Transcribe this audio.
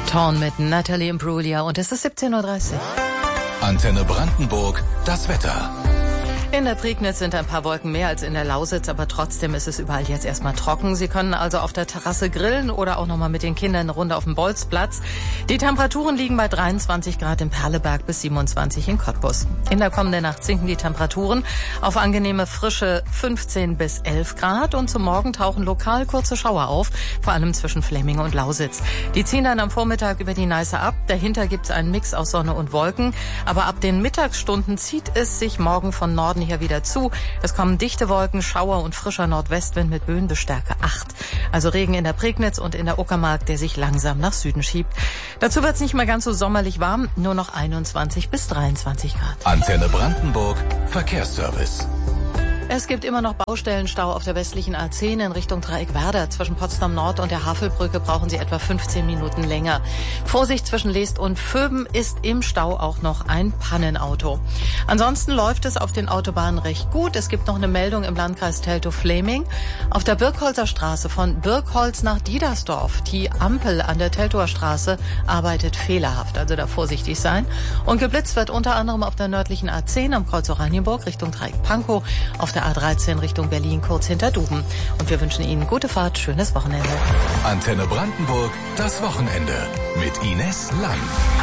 Torn mit Natalie Imbruglia und es ist 17:30 Uhr. Antenne Brandenburg, das Wetter. In der Prignitz sind ein paar Wolken mehr als in der Lausitz, aber trotzdem ist es überall jetzt erstmal trocken. Sie können also auf der Terrasse grillen oder auch nochmal mit den Kindern eine Runde auf dem Bolzplatz. Die Temperaturen liegen bei 23 Grad in Perleberg bis 27 in Cottbus. In der kommenden Nacht sinken die Temperaturen auf angenehme frische 15 bis 11 Grad und zum Morgen tauchen lokal kurze Schauer auf, vor allem zwischen Flemming und Lausitz. Die ziehen dann am Vormittag über die Neiße ab. Dahinter gibt es einen Mix aus Sonne und Wolken, aber ab den Mittagsstunden zieht es sich morgen von Norden hier wieder zu. Es kommen dichte Wolken, Schauer und frischer Nordwestwind mit Böen bis Stärke 8. Also Regen in der Prignitz und in der Uckermark, der sich langsam nach Süden schiebt. Dazu wird es nicht mehr ganz so sommerlich warm, nur noch 21 bis 23 Grad. Antenne Brandenburg, Verkehrsservice. Es gibt immer noch Baustellenstau auf der westlichen A10 in Richtung Dreieckwerder. Zwischen Potsdam Nord und der Havelbrücke brauchen Sie etwa 15 Minuten länger. Vorsicht, zwischen Leest und Vöben ist im Stau auch noch ein Pannenauto. Ansonsten läuft es auf den Autobahnen recht gut. Es gibt noch eine Meldung im Landkreis Teltow-Fläming. Auf der Birkholzer Straße von Birkholz nach Diedersdorf. Die Ampel an der Teltower Straße arbeitet fehlerhaft, also da vorsichtig sein. Und geblitzt wird unter anderem auf der nördlichen A10 am Kreuz Oranienburg Richtung Dreieck-Pankow, auf der A13 Richtung Berlin kurz hinter Duben. Und wir wünschen Ihnen gute Fahrt, schönes Wochenende. Antenne Brandenburg, das Wochenende mit Ines Lang.